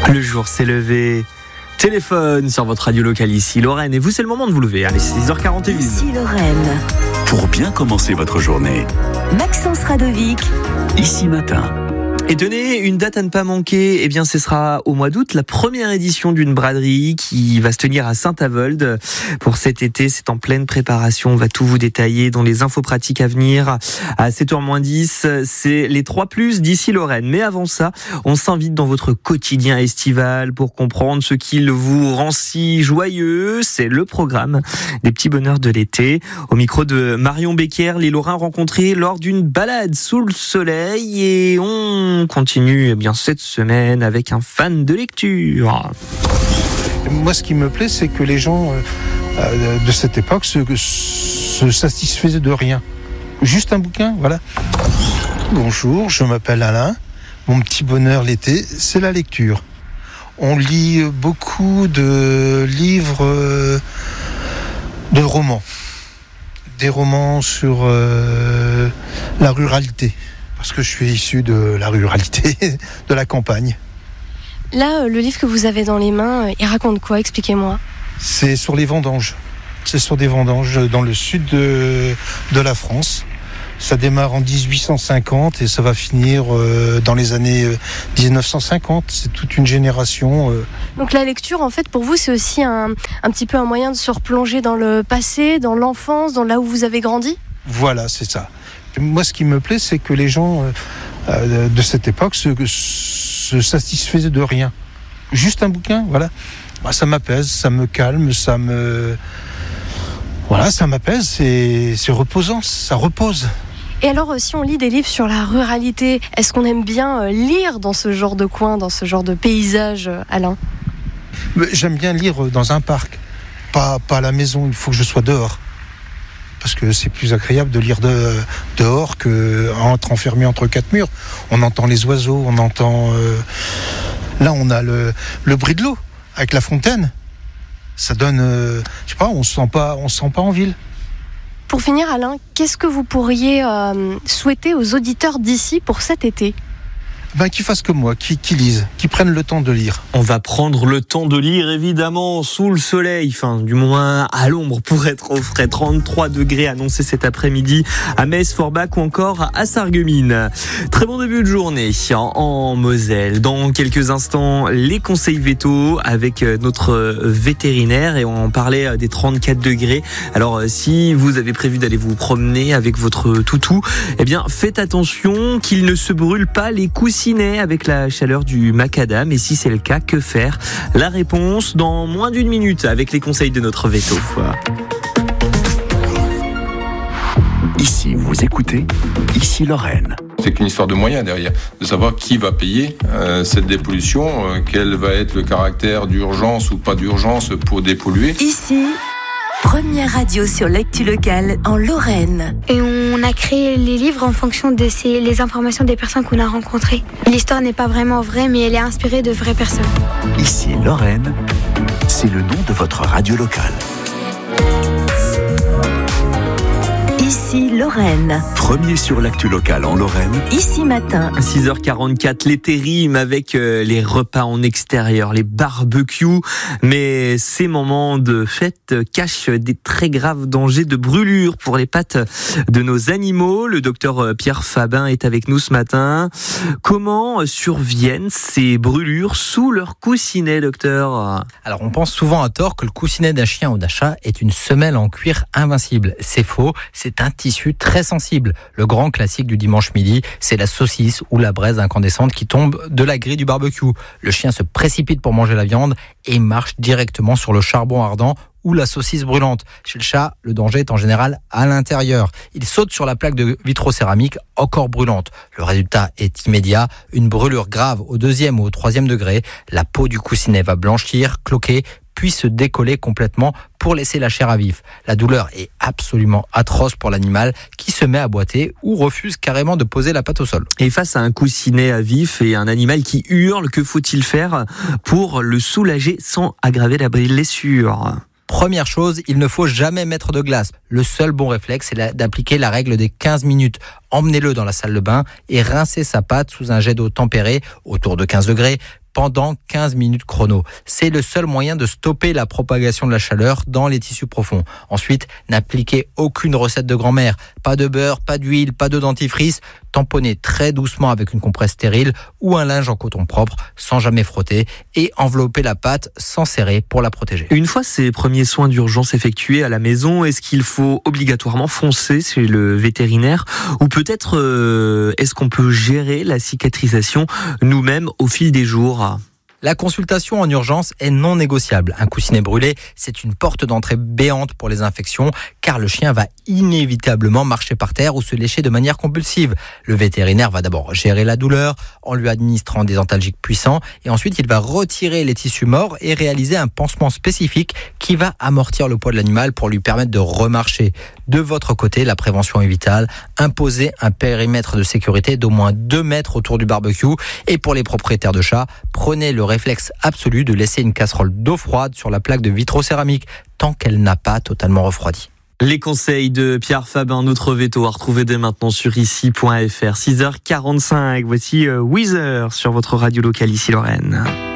Le jour s'est levé. Téléphone sur votre radio locale ici Lorraine. Et vous, c'est le moment de vous lever. Allez, 6h41. Ici Lorraine. Pour bien commencer votre journée. Maxence Radovic. Ici matin. Et tenez, une date à ne pas manquer, eh bien ce sera au mois d'août, la première édition d'une braderie qui va se tenir à Saint-Avold. Pour cet été, c'est en pleine préparation, on va tout vous détailler dans les infos pratiques à venir. À 7h-10, c'est les 3+ d'ici Lorraine. Mais avant ça, on s'invite dans votre quotidien estival pour comprendre ce qui vous rend si joyeux. C'est le programme des petits bonheurs de l'été. Au micro de Marion Becker, les Lorrains rencontrés lors d'une balade sous le soleil, et on continue cette semaine avec un fan de lecture. Moi, ce qui me plaît, c'est que les gens de cette époque se satisfaisaient de rien. Juste un bouquin, voilà. Bonjour, je m'appelle Alain. Mon petit bonheur l'été, c'est la lecture. On lit beaucoup de livres, de romans. Des romans sur la ruralité. Parce que je suis issu de la ruralité, de la campagne. Là, le livre que vous avez dans les mains, il raconte quoi ? Expliquez-moi. C'est sur les vendanges. C'est sur des vendanges dans le sud de la France. Ça démarre en 1850 et ça va finir dans les années 1950. C'est toute une génération. Donc la lecture, en fait, pour vous, c'est aussi un petit peu un moyen de se replonger dans le passé, dans l'enfance, dans là où vous avez grandi ? Voilà, c'est ça. Moi, ce qui me plaît, c'est que les gens de cette époque se satisfaisaient de rien. Juste un bouquin, voilà. Ça m'apaise, ça me calme, ça m'apaise, c'est reposant, ça repose. Et alors, si on lit des livres sur la ruralité, est-ce qu'on aime bien lire dans ce genre de coin, dans ce genre de paysage, Alain ? J'aime bien lire dans un parc, pas à la maison, il faut que je sois dehors. Parce que c'est plus agréable de lire dehors qu'être enfermé entre quatre murs. On entend les oiseaux, on entend... Là, on a le bruit de l'eau avec la fontaine. Ça donne... on se sent pas en ville. Pour finir, Alain, qu'est-ce que vous pourriez souhaiter aux auditeurs d'ici pour cet été ? Qu'ils fassent comme moi, qui lisent, qui prennent le temps de lire. On va prendre le temps de lire, évidemment, sous le soleil, du moins à l'ombre pour être au frais. 33 degrés annoncés cet après-midi à Metz, Forbach ou encore à Sarreguemines. Très bon début de journée en Moselle. Dans quelques instants, les conseils vétos avec notre vétérinaire, et on parlait des 34 degrés. Alors, si vous avez prévu d'aller vous promener avec votre toutou, faites attention qu'il ne se brûle pas les coussinets avec la chaleur du macadam. Et si c'est le cas, que faire ? La réponse dans moins d'une minute avec les conseils de notre veto. Ici, vous écoutez Ici Lorraine. C'est qu'une histoire de moyens derrière, de savoir qui va payer cette dépollution, quel va être le caractère d'urgence ou pas d'urgence pour dépolluer. Ici, première radio sur l'actu locale en Lorraine. Et on a créé les livres en fonction de les informations des personnes qu'on a rencontrées. L'histoire n'est pas vraiment vraie, mais elle est inspirée de vraies personnes. Ici Lorraine, c'est le nom de votre radio locale. Ici Lorraine. Premier sur l'actu locale en Lorraine. Ici matin. 6h44, l'été rime avec les repas en extérieur, les barbecues. Mais ces moments de fête cachent des très graves dangers de brûlure pour les pattes de nos animaux. Le docteur Pierre Fabin est avec nous ce matin. Comment surviennent ces brûlures sous leur coussinet, docteur ? Alors, on pense souvent à tort que le coussinet d'un chien ou d'un chat est une semelle en cuir invincible. C'est faux, c'est un tissu très sensible. Le grand classique du dimanche midi, c'est la saucisse ou la braise incandescente qui tombe de la grille du barbecue. Le chien se précipite pour manger la viande et marche directement sur le charbon ardent ou la saucisse brûlante. Chez le chat, le danger est en général à l'intérieur. Il saute sur la plaque de vitrocéramique encore brûlante. Le résultat est immédiat, une brûlure grave au 2e ou au 3e degré. La peau du coussinet va blanchir, cloquer, puis se décoller complètement pour laisser la chair à vif. La douleur est absolument atroce pour l'animal qui se met à boiter ou refuse carrément de poser la patte au sol. Et face à un coussinet à vif et un animal qui hurle, que faut-il faire pour le soulager sans aggraver la blessure ? Première chose, il ne faut jamais mettre de glace. Le seul bon réflexe, c'est d'appliquer la règle des 15 minutes. emmenez-le dans la salle de bain et rincez sa patte sous un jet d'eau tempérée autour de 15 degrés. Pendant 15 minutes chrono. C'est le seul moyen de stopper la propagation de la chaleur dans les tissus profonds. Ensuite, n'appliquez aucune recette de grand-mère. Pas de beurre, pas d'huile, pas de dentifrice. Tamponnez très doucement avec une compresse stérile ou un linge en coton propre sans jamais frotter et enveloppez la pâte sans serrer pour la protéger. Une fois ces premiers soins d'urgence effectués à la maison, est-ce qu'il faut obligatoirement foncer chez le vétérinaire ou peut-être est-ce qu'on peut gérer la cicatrisation nous-mêmes au fil des jours ? La consultation en urgence est non négociable. Un coussinet brûlé, c'est une porte d'entrée béante pour les infections, car le chien va inévitablement marcher par terre ou se lécher de manière compulsive. Le vétérinaire va d'abord gérer la douleur en lui administrant des antalgiques puissants et ensuite il va retirer les tissus morts et réaliser un pansement spécifique qui va amortir le poids de l'animal pour lui permettre de remarcher. De votre côté, la prévention est vitale. Imposez un périmètre de sécurité d'au moins 2 mètres autour du barbecue et pour les propriétaires de chats, prenez le réflexe absolu de laisser une casserole d'eau froide sur la plaque de vitrocéramique tant qu'elle n'a pas totalement refroidi. Les conseils de Pierre Fabin, notre veto, à retrouver dès maintenant sur ici.fr. 6h45, voici Weezer sur votre radio locale ici Lorraine.